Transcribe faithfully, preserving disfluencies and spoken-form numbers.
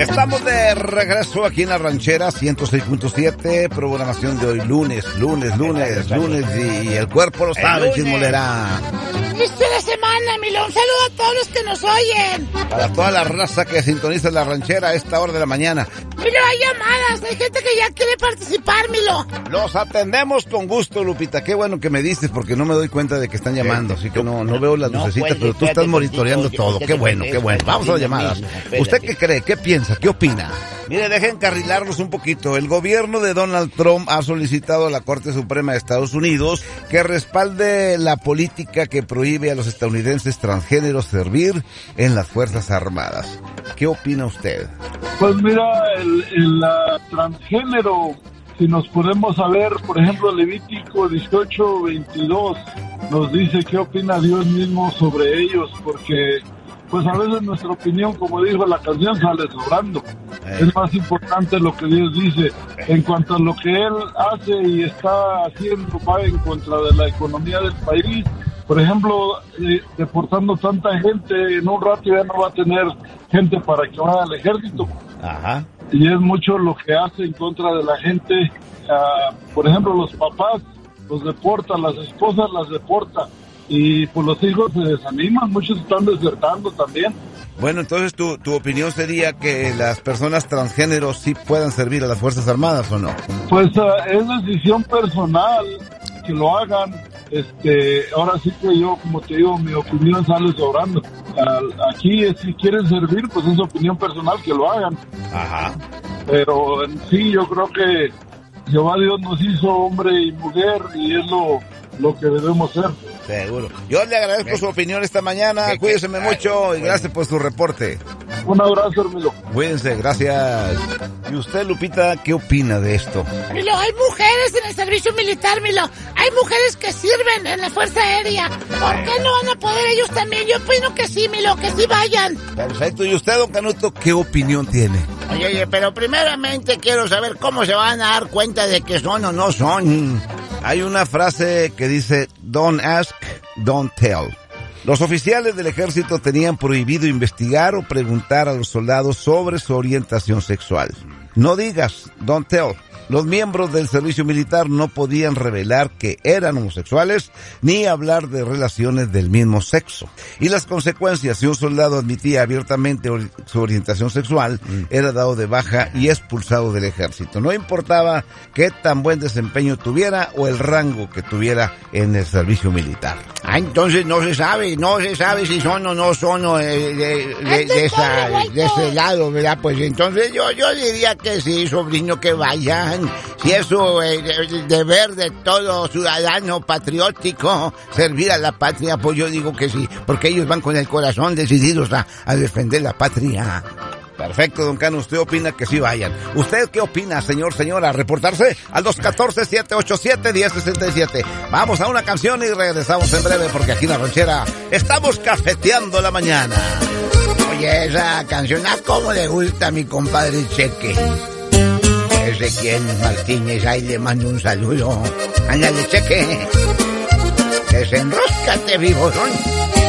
Estamos de regreso aquí en La Ranchera ciento seis punto siete, programación de hoy, lunes, lunes, lunes, lunes, y, y el cuerpo lo sabe, chismolera. ¡Inicio de semana, Milo! Un saludo a todos los que nos oyen. Para toda la raza que sintoniza La Ranchera a esta hora de la mañana. Milo, hay llamadas, hay gente que ya quiere participar, Milo. Los atendemos con gusto, Lupita. Qué bueno que me dices, porque no me doy cuenta de que están llamando, así que no, no veo las lucecitas, pero tú estás monitoreando todo. Qué bueno, qué bueno. Vamos a las llamadas. ¿Usted qué cree? ¿Qué piensa? ¿Qué opina? Mire, dejen encarrilarnos un poquito. El gobierno de Donald Trump ha solicitado a la Corte Suprema de Estados Unidos que respalde la política que prohíbe a los estadounidenses transgéneros servir en las Fuerzas Armadas. ¿Qué opina usted? Pues mira, el, el uh, transgénero, si nos podemos saber, por ejemplo, Levítico dieciocho veintidós nos dice qué opina Dios mismo sobre ellos, porque pues a veces nuestra opinión, como dijo la canción, sale sobrando. Eh. Es más importante lo que Dios dice. En cuanto a lo que Él hace y está haciendo, va en contra de la economía del país. Por ejemplo, eh, deportando tanta gente, en un rato ya no va a tener gente para que vaya al ejército. Ajá. Y es mucho lo que hace en contra de la gente. Uh, por ejemplo, los papás los deportan, las esposas las deportan. Y pues los hijos se desaniman, muchos están desertando también. Bueno, entonces tu, tu opinión sería que las personas transgéneros sí puedan servir a las Fuerzas Armadas, ¿o no? Pues uh, es decisión personal que lo hagan. Este, ahora sí que yo, como te digo, mi opinión sale sobrando. Uh, aquí, si quieren servir, pues es opinión personal que lo hagan. Ajá. Pero en sí, yo creo que Jehová Dios nos hizo hombre y mujer y es lo, lo que debemos ser. Seguro. Yo le agradezco ¿Qué? su opinión esta mañana. ¿Qué? Cuídeseme ¿Qué? mucho Ay, y gracias por su reporte. Un abrazo, hermano. Cuídense, gracias. ¿Y usted, Lupita, qué opina de esto? Milo, hay mujeres en el servicio militar, Milo. Hay mujeres que sirven en la Fuerza Aérea. ¿Por qué no van a poder ellos también? Yo opino que sí, Milo, que sí vayan. Perfecto. ¿Y usted, don Canuto, qué opinión tiene? Oye, oye, pero primeramente quiero saber cómo se van a dar cuenta de que son o no son. Hay una frase que dice, don't ask, don't tell. Los oficiales del ejército tenían prohibido investigar o preguntar a los soldados sobre su orientación sexual. No digas, don't tell. Los miembros del servicio militar no podían revelar que eran homosexuales ni hablar de relaciones del mismo sexo. Y las consecuencias, si un soldado admitía abiertamente ori- su orientación sexual, mm. era dado de baja y expulsado del ejército. No importaba qué tan buen desempeño tuviera o el rango que tuviera en el servicio militar. Ah, entonces no se sabe, no se sabe si son o no son o, eh, de, de, de, de, esa, de ese lado, ¿verdad? Pues entonces yo, yo diría que sí, sobrino, que vayan. Si es su eh, deber de todo ciudadano patriótico servir a la patria, pues yo digo que sí, porque ellos van con el corazón decididos a, a defender la patria. Perfecto, don Cano, usted opina que sí vayan. ¿Usted qué opina, señor, señora? Reportarse al dos uno cuatro, siete ocho siete, uno cero seis siete. Vamos a una canción y regresamos en breve, porque aquí en La Ranchera estamos cafeteando la mañana. Oye, esa canción, ¿a cómo le gusta a mi compadre Cheque? Ezequiel Martínez, ahí le mando un saludo. Ándale, Cheque. Desenróscate, viborón.